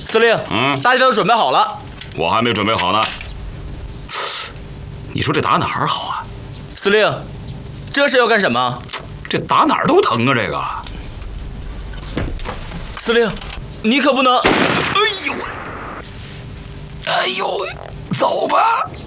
司令，大家都准备好了。 我还没准备好呢。你说这打哪儿好啊？ 司令，这是要干什么？ 这打哪儿都疼啊！这个。 司令，你可不能。 哎呦，走吧。